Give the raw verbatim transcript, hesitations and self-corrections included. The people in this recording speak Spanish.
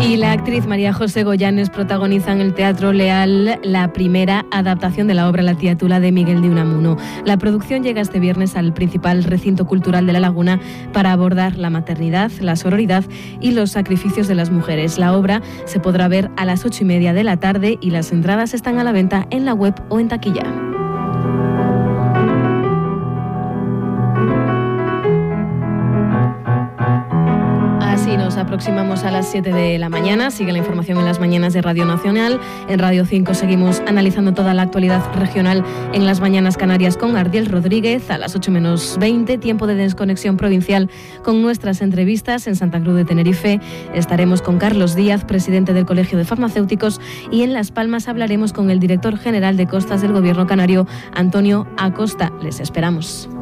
Y la actriz María José Goyanes protagoniza en el Teatro Leal la primera adaptación de la obra La tía Tula de Miguel de Unamuno. La producción llega este viernes al principal recinto cultural de La Laguna para abordar la maternidad, la sororidad y los sacrificios de las mujeres. La obra se podrá ver a las ocho y media de la tarde y las entradas están a la venta en la web o en taquilla. Así nos aproximamos a las siete de la mañana. Sigue la información en las mañanas de Radio Nacional. En Radio cinco seguimos analizando toda la actualidad regional en las mañanas canarias con Ardiel Rodríguez. A las ocho menos veinte, tiempo de desconexión provincial con nuestras entrevistas. En Santa Cruz de Tenerife estaremos con Carlos Díaz, presidente del Colegio de Farmacéuticos, y en Las Palmas hablaremos con el director general de Costas del Gobierno canario, Antonio Acosta. Les esperamos.